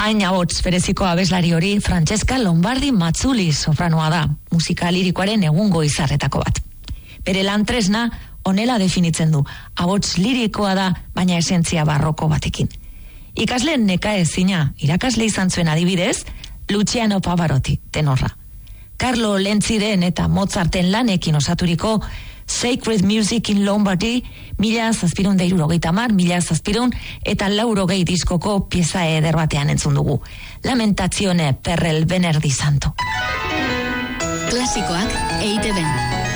Hain ahots bereziko abeslari hori Francesca Lombardi Mazzuli sopranoa da, musika lirikoaren egungo izarretako bat. Bere lan tresna honela definitzen du, ahots lirikoa da, baina esentzia barroko batekin. Ikasle nekaezina irakasle izan zuen adibidez, Luciano Pavarotti, tenorra. Carlo Lentziren eta Mozarten lanekin osaturiko Sacred Music in Lombardy, 1760, 1780 diskoko pieza eder batean entzun dugu. Lamentazione per el venerdì santo. Klasikoak EITB.